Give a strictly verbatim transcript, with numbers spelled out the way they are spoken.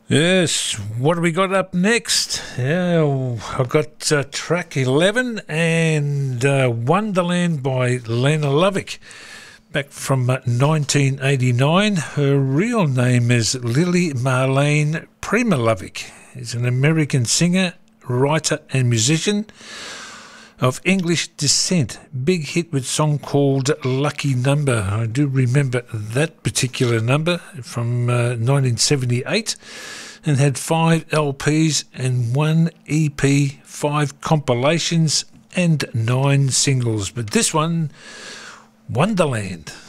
Yes, what have we got up next? Yeah, I've got uh, track eleven and uh, Wonderland by Lena Lovick, back from uh, nineteen eighty-nine. Her real name is Lily Marlene Prima Lovick. She's an American singer, writer and musician of English descent. Big hit with a song called Lucky Number. I do remember that particular number from uh, nineteen seventy-eight, and had five L Ps and one E P, five compilations and nine singles. But this one, Wonderland.